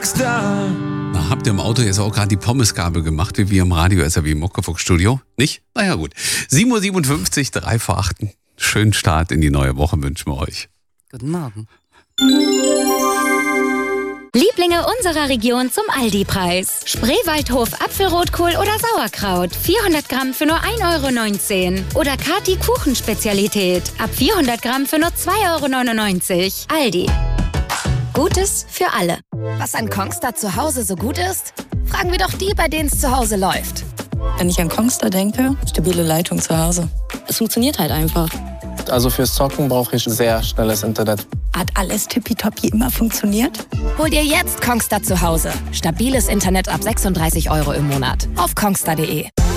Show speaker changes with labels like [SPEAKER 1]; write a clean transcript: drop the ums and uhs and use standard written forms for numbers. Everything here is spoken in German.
[SPEAKER 1] Rockstar.
[SPEAKER 2] Na, habt ihr im Auto jetzt auch gerade die Pommesgabel gemacht, wie wir im Radio SRW im Muckefuck-Studio? Nicht? Naja, gut. 7.57 Uhr, 3 vor 8. Schönen Start in die neue Woche wünschen wir euch.
[SPEAKER 3] Guten Morgen.
[SPEAKER 4] Lieblinge unserer Region zum Aldi-Preis. Spreewaldhof Apfelrotkohl oder Sauerkraut. 400 Gramm für nur 1,19 €. Oder Kati Kuchenspezialität. Ab 400 Gramm für nur 2,99 €. Aldi. Gutes für alle.
[SPEAKER 5] Was an Kongstar zu Hause so gut ist? Fragen wir doch die, bei denen es zu Hause läuft.
[SPEAKER 6] Wenn ich an Kongstar denke, stabile Leitung zu Hause. Es funktioniert halt einfach.
[SPEAKER 7] Also fürs Zocken brauche ich sehr schnelles Internet.
[SPEAKER 6] Hat alles tippitoppi immer funktioniert?
[SPEAKER 5] Hol dir jetzt Kongstar zu Hause. Stabiles Internet ab 36 € im Monat. Auf kongstar.de.